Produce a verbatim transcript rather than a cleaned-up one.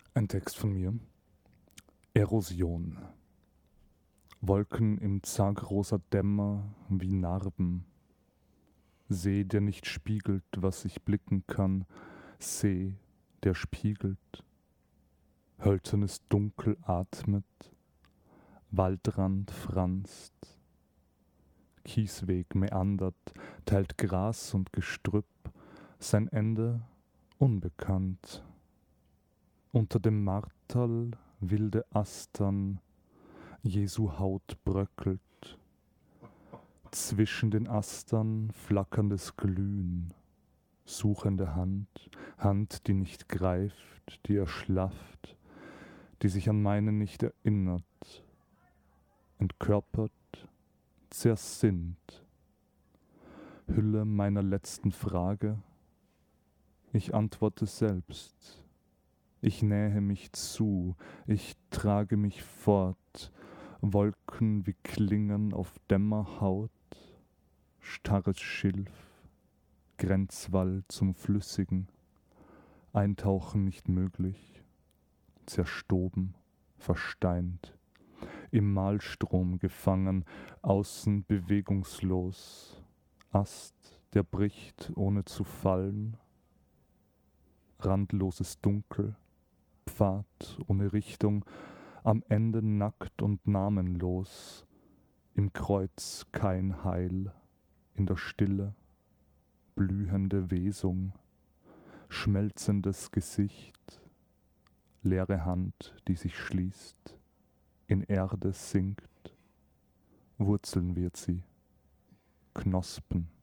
Ein Text von mir. Erosion. Wolken im zagrosa Dämmer wie Narben. See, der nicht spiegelt, was ich blicken kann. See, der spiegelt. Hölzernes Dunkel atmet. Waldrand franst. Kiesweg meandert, teilt Gras und Gestrüpp, sein Ende unbekannt. Unter dem Marterl wilde Astern, Jesu Haut bröckelt. Zwischen den Astern flackerndes Glühen, suchende Hand, Hand, die nicht greift, die erschlafft, die sich an meine nicht erinnert, entkörpert, zersinnt. Hülle meiner letzten Frage, ich antworte selbst. Ich nähe mich zu, ich trage mich fort, Wolken wie Klingen auf Dämmerhaut, starres Schilf, Grenzwall zum Flüssigen, Eintauchen nicht möglich, zerstoben, versteint, im Mahlstrom gefangen, außen bewegungslos, Ast, der bricht ohne zu fallen, randloses Dunkel, Pfad ohne Richtung, am Ende nackt und namenlos, im Kreuz kein Heil, in der Stille blühende Wesung, schmelzendes Gesicht, leere Hand, die sich schließt, in Erde sinkt, Wurzeln wird sie, Knospen